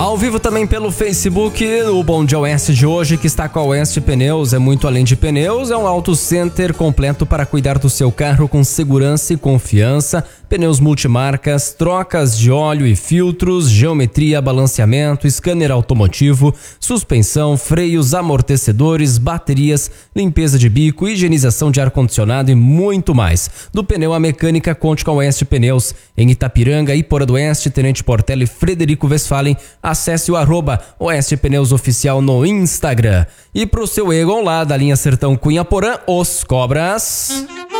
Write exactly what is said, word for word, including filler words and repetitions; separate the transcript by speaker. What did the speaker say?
Speaker 1: Ao vivo também pelo Facebook, o Bom Dia Oeste de hoje, que está com a Oeste Pneus. É muito além de pneus, é um auto center completo para cuidar do seu carro com segurança e confiança. Pneus multimarcas, trocas de óleo e filtros, geometria, balanceamento, scanner automotivo, suspensão, freios, amortecedores, baterias, limpeza de bico, higienização de ar-condicionado e muito mais. Do pneu à mecânica, conte com a Oeste Pneus. Em Itapiranga, Iporã do Oeste, Tenente Portela e Frederico Westphalen. Acesse o arroba Oeste Pneus Oficial no Instagram. E pro seu Egon lá da linha Sertão Cunha Porã, os cobras...